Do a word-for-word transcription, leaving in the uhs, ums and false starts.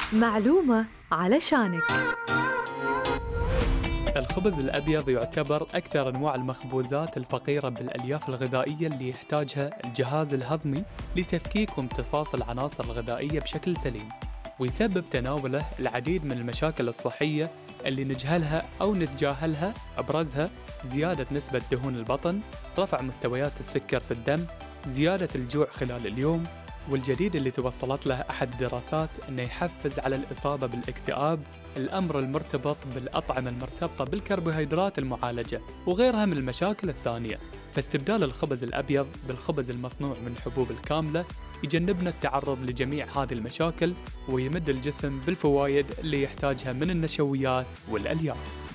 معلومة علشانك. الخبز الأبيض يعتبر أكثر أنواع المخبوزات الفقيرة بالألياف الغذائية اللي يحتاجها الجهاز الهضمي لتفكيك وامتصاص العناصر الغذائية بشكل سليم، ويسبب تناوله العديد من المشاكل الصحية اللي نجهلها أو نتجاهلها، أبرزها زيادة نسبة دهون البطن، رفع مستويات السكر في الدم، زيادة الجوع خلال اليوم، والجديد اللي توصلت له أحد الدراسات أنه يحفز على الإصابة بالاكتئاب، الأمر المرتبط بالأطعمة المرتبطة بالكربوهيدرات المعالجة، وغيرها من المشاكل الثانية. فاستبدال الخبز الأبيض بالخبز المصنوع من حبوب الكاملة يجنبنا التعرض لجميع هذه المشاكل، ويمد الجسم بالفوائد اللي يحتاجها من النشويات والألياف.